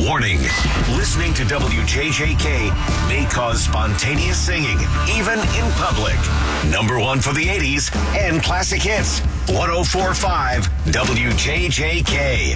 Warning. Listening to WJJK may cause spontaneous singing, even in public. Number one for the 80s and classic hits. 104.5 WJJK.